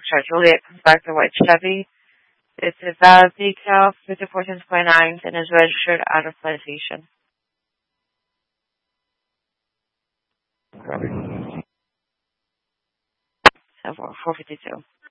Foxtrot Juliet comes back to white Chevy. It's a valid decal, 5429, and is registered out of plantation. 452.